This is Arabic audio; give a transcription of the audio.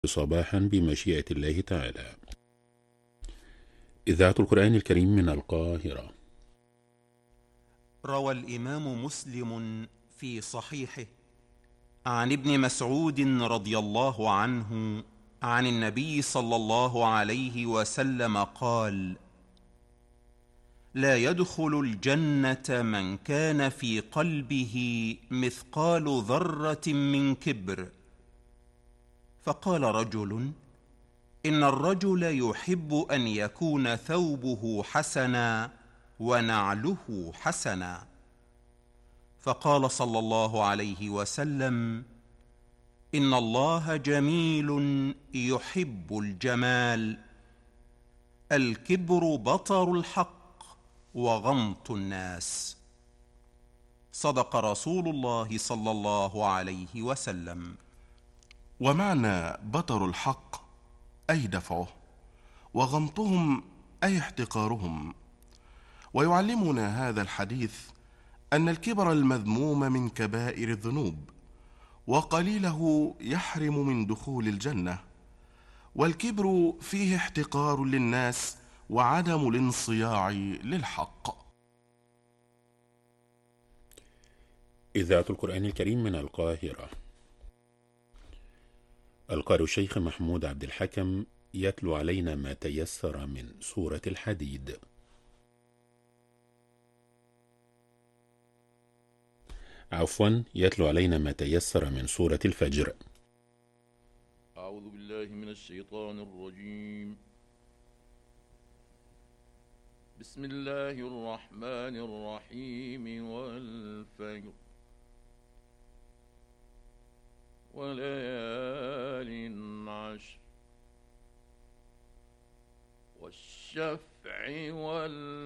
صباحا بمشيئة الله تعالى. إذاعة القرآن الكريم من القاهرة. روى الإمام مسلم في صحيحه عن ابن مسعود رضي الله عنه عن النبي صلى الله عليه وسلم قال: لا يدخل الجنة من كان في قلبه مثقال ذرة من كبر. فقال رجل: إن الرجل يحب أن يكون ثوبه حسنا ونعله حسنا. فقال صلى الله عليه وسلم: إن الله جميل يحب الجمال. الكبر بطر الحق وغمط الناس. صدق رسول الله صلى الله عليه وسلم. ومعنى بطر الحق أي دفعه، وغمطهم أي احتقارهم. ويعلمنا هذا الحديث أن الكبر المذموم من كبائر الذنوب، وقليله يحرم من دخول الجنة. والكبر فيه احتقار للناس وعدم الانصياع للحق. إذاعة القرآن الكريم من القاهرة. القارئ الشيخ محمود عبد الحكم يتلو علينا ما تيسر من سورة الحديد. يتلو علينا ما تيسر من سورة الفجر. أعوذ بالله من الشيطان الرجيم. بسم الله الرحمن الرحيم. والفجر وليال عشر والشفع والوتر